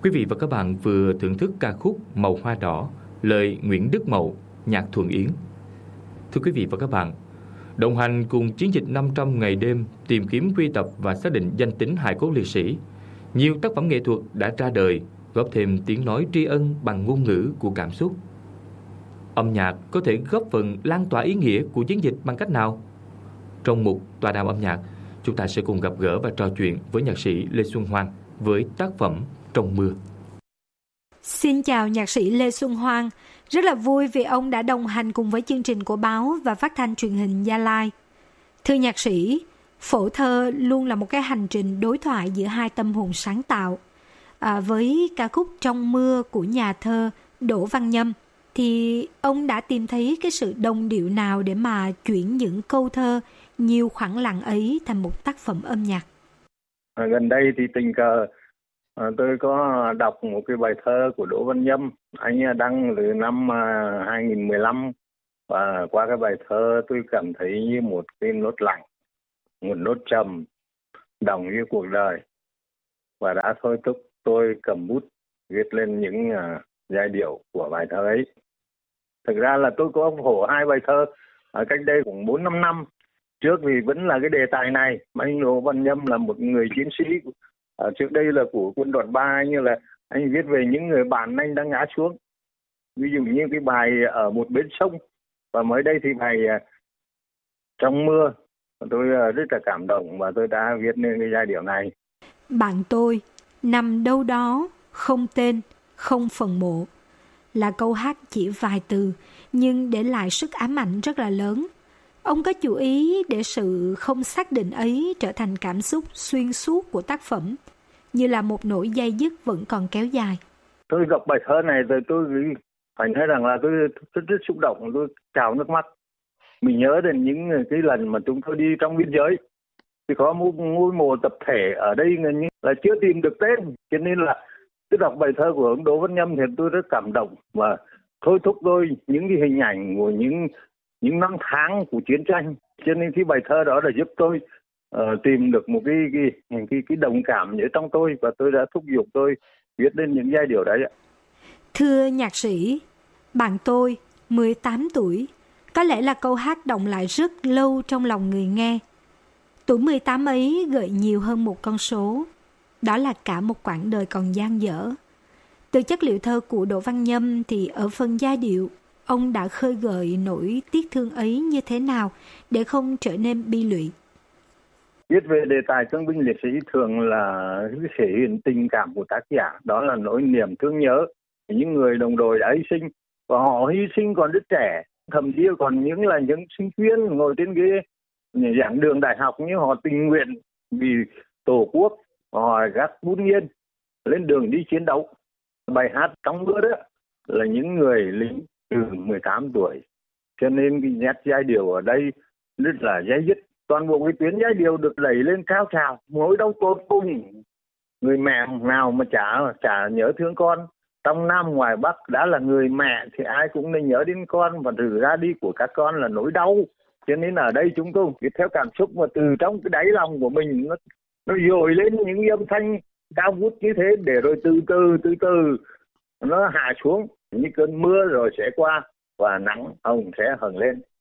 Quý vị và các bạn vừa thưởng thức ca khúc Màu Hoa Đỏ, lời Nguyễn Đức Mậu, nhạc Thuận Yến. Thưa quý vị và các bạn, đồng hành cùng chiến dịch 500 ngày đêm tìm kiếm, quy tập và xác định danh tính hài cốt liệt sĩ, nhiều tác phẩm nghệ thuật đã ra đời, góp thêm tiếng nói tri ân bằng ngôn ngữ của cảm xúc. Âm nhạc có thể góp phần lan tỏa ý nghĩa của chiến dịch bằng cách nào? Trong mục tọa đàm âm nhạc, chúng ta sẽ cùng gặp gỡ và trò chuyện với nhạc sĩ Lê Xuân Hoan với tác phẩm Trong Mưa. Xin chào nhạc sĩ Lê Xuân Hoan. Rất là vui vì ông đã đồng hành cùng với chương trình của báo và phát thanh truyền hình Gia Lai. Thưa nhạc sĩ, phổ thơ luôn là một cái hành trình đối thoại giữa hai tâm hồn sáng tạo. Với ca khúc Trong Mưa của nhà thơ Đỗ Văn Nhâm, thì ông đã tìm thấy cái sự đồng điệu nào để mà chuyển những câu thơ nhiều khoảng lặng ấy thành một tác phẩm âm nhạc? Gần đây thì tình cờ tôi có đọc một cái bài thơ của Đỗ Văn Nhâm, anh đăng từ năm 2015, và qua cái bài thơ tôi cảm thấy như một cái nốt lặng, một nốt trầm đồng như cuộc đời, và đã thôi thúc tôi cầm bút viết lên những giai điệu của bài thơ ấy. Thực ra là tôi có phổ hai bài thơ cách đây khoảng 4-5 năm trước, vì vẫn là cái đề tài này. Anh Đỗ Văn Nhâm là một người chiến sĩ, trước đây là của quân đoàn 3, như là anh viết về những người bạn anh đã ngã xuống. Ví dụ như cái bài Ở Một Bến Sông, và mới đây thì bài Trong Mưa. Tôi rất là cảm động và tôi đã viết nên cái giai điệu này. Bạn tôi nằm đâu đó, không tên, không phần mộ, là câu hát chỉ vài từ nhưng để lại sức ám ảnh rất là lớn. Ông có chú ý để sự không xác định ấy trở thành cảm xúc xuyên suốt của tác phẩm, như là một nỗi dây dứt vẫn còn kéo dài. Tôi đọc bài thơ này rồi tôi phải nói rằng là tôi rất xúc động, tôi trào nước mắt. Mình nhớ đến những cái lần mà chúng tôi đi trong biên giới, thì có một ngôi mộ tập thể ở đây là chưa tìm được tên, cho nên là tôi đọc bài thơ của ông Đỗ Văn Nhâm thì tôi rất cảm động và thôi thúc tôi những cái hình ảnh của những năm tháng của chiến tranh. Cho nên cái bài thơ đó đã giúp tôi tìm được một cái đồng cảm ở trong tôi, và tôi đã thúc giục tôi viết lên những giai điệu đấy ạ. Thưa nhạc sĩ, bạn tôi 18 tuổi, có lẽ là câu hát đọng lại rất lâu trong lòng người nghe. Tuổi 18 ấy gợi nhiều hơn một con số, đó là cả một quãng đời còn dang dở. Từ chất liệu thơ của Đỗ Văn Nhâm thì ở phần giai điệu, ông đã khơi gợi nỗi tiếc thương ấy như thế nào để không trở nên bi lụy? Viết về đề tài thương binh liệt sĩ thường là thể hiện tình cảm của tác giả, đó là nỗi niềm thương nhớ những người đồng đội đã hy sinh, và họ hy sinh còn rất trẻ, thậm chí còn những sinh viên ngồi trên ghế giảng đường đại học, nhưng họ tình nguyện vì tổ quốc, họ gác bút nghiêng lên đường đi chiến đấu. Bài hát Trong Mưa đó là những người lính từ 18 tuổi, cho nên cái nét giai điệu ở đây rất là dây dứt. Toàn bộ cái tuyến giai điệu được đẩy lên cao trào, nỗi đau tột cùng. Người mẹ nào mà chả nhớ thương con. Trong Nam ngoài Bắc đã là người mẹ thì ai cũng nên nhớ đến con, và sự ra đi của các con là nỗi đau. Cho nên ở đây chúng tôi theo cảm xúc mà từ trong cái đáy lòng của mình nó dội lên những âm thanh cao vút như thế, để rồi từ từ nó hạ xuống như cơn mưa rồi sẽ qua, và nắng hồng sẽ hừng lên.